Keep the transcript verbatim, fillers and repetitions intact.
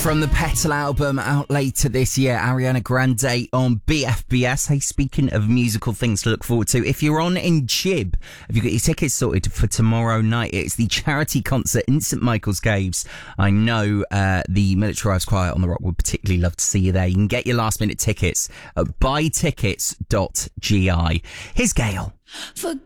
From the Petal album out later this year, Ariana Grande on B F B S. Hey, speaking of musical things to look forward to, if you're on in Chib, have you got your tickets sorted for tomorrow night? It's the charity concert in St Michael's Caves. I know uh, the Militarised Choir on the Rock would particularly love to see you there. You can get your last minute tickets at buy tickets dot g i. Here's Gail. For